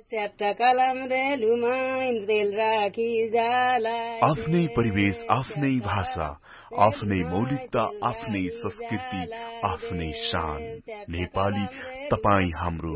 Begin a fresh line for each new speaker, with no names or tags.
च्याप्टा कलम रेलुमा इन्द्रेल राखी जाला
आफ्नै परिवेश, आफ्नै भाषा, आफ्नै मौलिकता, आफ्नै संस्कृति, आफ्नै शान। नेपाली तपाई हाम्रो